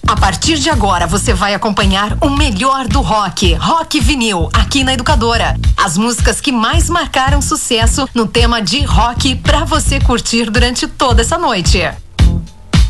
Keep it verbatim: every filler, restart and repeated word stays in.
A partir de agora você vai acompanhar o melhor do rock, Rock Vinil, aqui na Educadora. As músicas que mais marcaram sucesso no tema de rock pra você curtir durante toda essa noite.